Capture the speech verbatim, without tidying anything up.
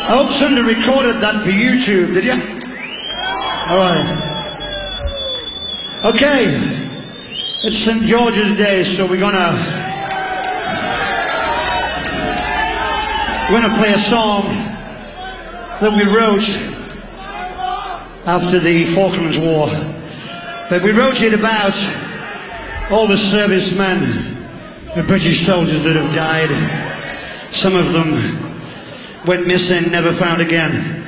I hope somebody recorded that for YouTube, did you? Alright. Okay. It's Saint George's Day, so we're gonna... We're gonna play a song that we wrote after the Falklands War. But we wrote it about all the servicemen, the British soldiers that have died. Some of them went missing, never found again.